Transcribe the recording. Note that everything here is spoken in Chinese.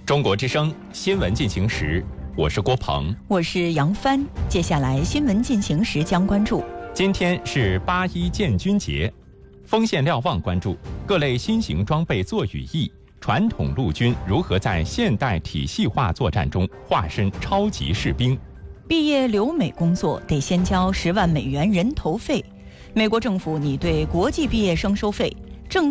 中国之声新闻进行时，我是郭鹏， 我是杨帆。接下来新闻进行时将关注： 今天是8·1建军节，锋线瞭望关注各类新型装备作语义，传统陆军如何在现代体系化作战中化身超级士兵。 毕业留美工作得先交10万美元人头费，美国政府拟对国际毕业生收费，